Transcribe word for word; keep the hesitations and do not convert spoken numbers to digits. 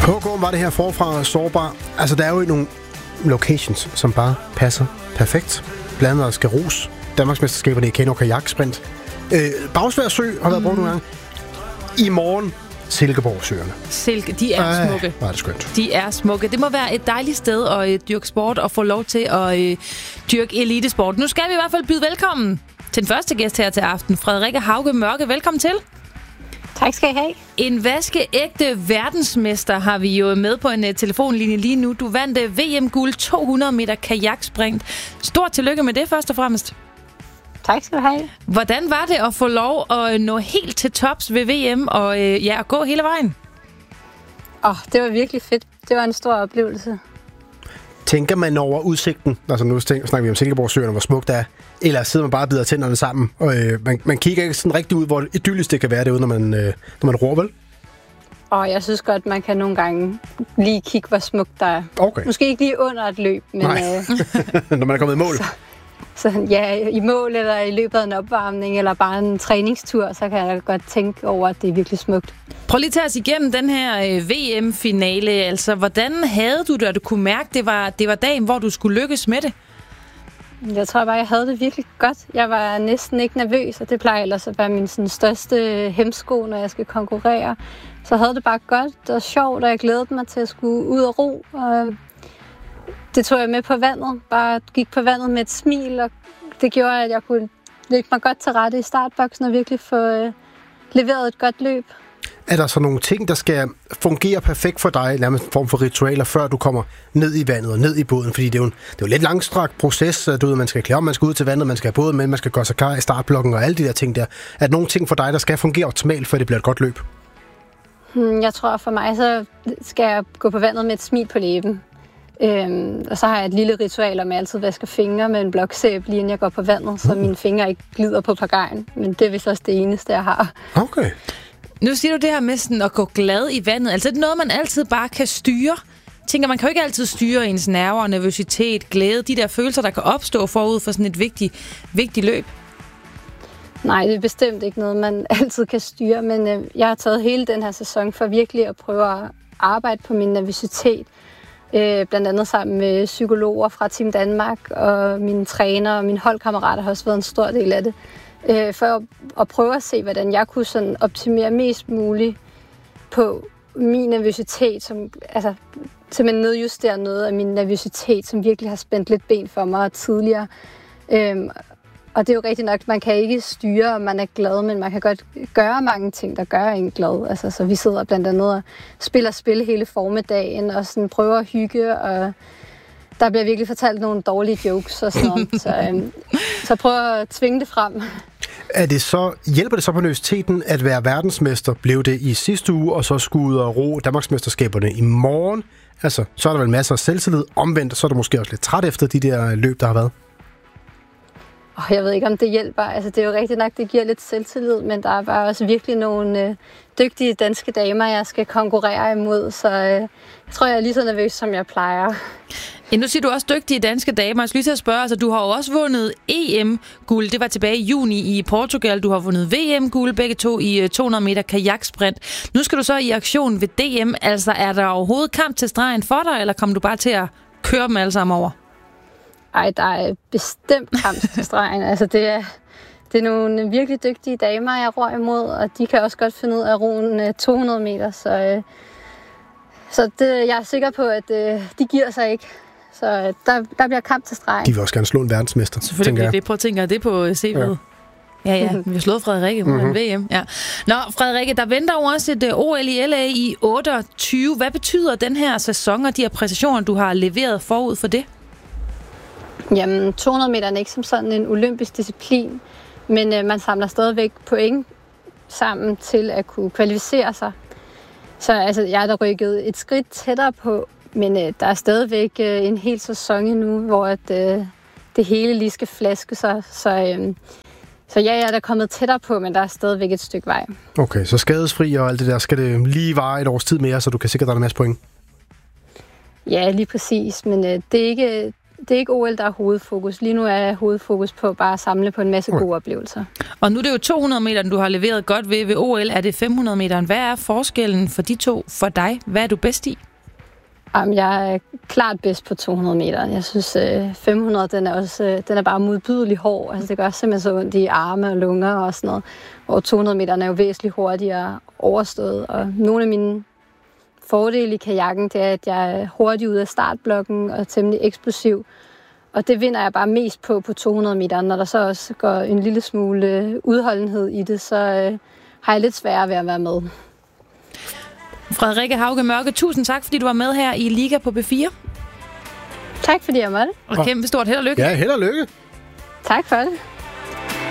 Håkon var det her forfra sårbar. Altså, der er jo nogle locations, som bare passer perfekt. Blandt andet Skaros, Danmarksmesterskaberne i kano kajaksprint. Øh, Bagsværd Sø har været brugt nogle gange. I morgen Silkeborg-søerne. Silke, de er Ej, smukke. Var det skønt. De er smukke. Det må være et dejligt sted at øh, dyrke sport og få lov til at øh, dyrke elitesport. Nu skal vi i hvert fald byde velkommen til den første gæst her til aften. Frederikke Hauge Mørke, velkommen til. Tak skal I have. En vaskeægte verdensmester har vi jo med på en uh, telefonlinje lige nu. Du vandt uh, V M-guld to hundrede meter kajaksprint. Stort tillykke med det først og fremmest. Tak skal du have. Hvordan var det at få lov at nå helt til tops ved V M og uh, ja, at gå hele vejen? Åh, oh, det var virkelig fedt. Det var en stor oplevelse. Tænker man over udsigten? Altså nu snakker vi om Silkeborg-søerne, hvor smukt det er. Eller sidder man bare og bider tænderne sammen? Og øh, man, man kigger ikke sådan rigtig ud, hvor idyllisk det kan være derude, når man, øh, når man roer, vel? Og jeg synes godt, man kan nogle gange lige kigge, hvor smukt der er. Okay. Måske ikke lige under et løb, men... Nej. Øh, når man er kommet i mål. Så, så ja, i mål eller i løbet af en opvarmning, eller bare en træningstur, så kan jeg godt tænke over, at det er virkelig smukt. Prøv lige at tage os igennem den her øh, V M-finale. Altså, hvordan havde du det, og du kunne mærke, det var, det var dagen, hvor du skulle lykkes med det? Jeg tror bare, jeg havde det virkelig godt. Jeg var næsten ikke nervøs, og det plejer ellers at være min sådan, største hemsko, når jeg skal konkurrere. Så jeg havde det bare godt og sjovt, og jeg glædede mig til at skulle ud og ro. Og det tog jeg med på vandet. Bare gik på vandet med et smil, og det gjorde, at jeg kunne lægge mig godt til rette i startboksen og virkelig få øh, leveret et godt løb. Er der så nogle ting, der skal fungere perfekt for dig, eller en form for ritualer, før du kommer ned i vandet og ned i båden? Fordi det er jo en, det er jo en lidt langstrakt proces. Du ved, man skal klæde om, man skal ud til vandet, man skal have båden med, man skal gøre sig klar i startblokken og alle de der ting der. Er der nogle ting for dig, der skal fungere optimalt, for det bliver et godt løb? Jeg tror for mig, så skal jeg gå på vandet med et smil på læben. Øhm, og så har jeg et lille ritual om, at jeg altid vasker fingre med en bloksæbe, lige inden jeg går på vandet, så mine fingre ikke glider på pagajen. Men det er vist også det eneste, jeg har. Okay. Nu siger du det her med sådan at gå glad i vandet. Altså det er noget, man altid bare kan styre. Jeg tænker, man kan jo ikke altid styre ens nerver, nervøsitet, glæde, de der følelser, der kan opstå forud for sådan et vigtigt, vigtigt løb. Nej, det er bestemt ikke noget, man altid kan styre, men øh, jeg har taget hele den her sæson for virkelig at prøve at arbejde på min nervøsitet. Øh, blandt andet sammen med psykologer fra Team Danmark, og mine trænere og mine holdkammerater har også været en stor del af det. Øh, for at, at prøve at se, hvordan jeg kunne sådan optimere mest muligt på min nervøsitet, som altså simpelthen nedjustere noget af min nervøsitet, som virkelig har spændt lidt ben for mig tidligere. Øh, Og det er jo rigtigt nok, man kan ikke styre, om man er glad, men man kan godt gøre mange ting, der gør en glad. Altså, så vi sidder blandt andet og spiller spil hele formiddagen, og sådan prøver at hygge, og der bliver virkelig fortalt nogle dårlige jokes og sådan noget. Så, øhm, så prøv at tvinge det frem. Er det så, hjælper det så på nervøsiteten at være verdensmester? Blev det i sidste uge, og så skulle ud og ro Danmarksmesterskaberne i morgen? Altså, så er der vel masser af selvtillid. Omvendt, så er du måske også lidt træt efter de der løb, der har været. Oh, jeg ved ikke, om det hjælper. Altså, det er jo rigtigt nok, det giver lidt selvtillid, men der er bare også virkelig nogle øh, dygtige danske damer, jeg skal konkurrere imod, så øh, jeg tror, jeg er lige så nervøs, som jeg plejer. Ja, nu siger du også dygtige danske damer. Jeg skal lige til at spørge, altså, du har jo også vundet E M-guld. Det var tilbage i juni i Portugal. Du har vundet V M-guld, begge to i to hundrede meter kajaksprint. Nu skal du så i aktion ved D M. Altså, er der overhovedet kamp til stregen for dig, eller kommer du bare til at køre dem alle sammen over? Ej, der er bestemt kamp til stregen. Altså, det er, det er nogle virkelig dygtige damer, jeg ror imod, og de kan også godt finde ud af at ro en to hundrede meter, så, øh, så det, jeg er sikker på, at øh, de giver sig ikke. Så øh, der, der bliver kamp til stregen. De vil også gerne slå en verdensmester. Selvfølgelig det. Prøv at tænke det på C V'et. Ja. Ja, ja. Vi har slået Frederikke på mm-hmm. en V M. Ja. Nå, Frederikke, der venter jo også et O L i L A i otteogtyve. Hvad betyder den her sæson og de her præstationer, du har leveret forud for det? Jamen, to hundrede meter er ikke som sådan en olympisk disciplin, men øh, man samler stadigvæk point sammen til at kunne kvalificere sig. Så altså, jeg er da rykket et skridt tættere på, men øh, der er stadigvæk øh, en hel sæson nu, hvor at, øh, det hele lige skal flaske sig. Så, øh, så ja, jeg er da kommet tættere på, men der er stadigvæk et stykke vej. Okay, så skadesfri og alt det der, skal det lige vare et års tid mere, så du kan sikre dig en masse point? Ja, lige præcis, men øh, det er ikke... det er ikke O L, der er hovedfokus. Lige nu er hovedfokus på bare at samle på en masse okay. gode oplevelser. Og nu er det jo to hundrede meter, du har leveret godt ved. Ved O L er det fem hundrede meter. Hvad er forskellen for de to for dig? Hvad er du bedst i? Jamen, jeg er klart bedst på to hundrede meter. Jeg synes, fem hundrede, den er, også, den er bare modbydelig hård. Altså, det gør simpelthen så ondt i arme og lunger og sådan noget. Og to hundrede meter er jo væsentligt hurtigere overstået. Og nogle af mine fordele i kajakken, det er, at jeg er hurtig ud af startblokken og temmelig eksplosiv. Og det vinder jeg bare mest på på to hundrede meter. Når der så også går en lille smule udholdenhed i det, så øh, har jeg lidt sværere ved at være med. Frederikke Hauge Mørke, tusind tak, fordi du var med her i Liga på B fire. Tak fordi jeg måtte. Og kæmpe stort held og lykke. Ja, held og lykke. Tak for det.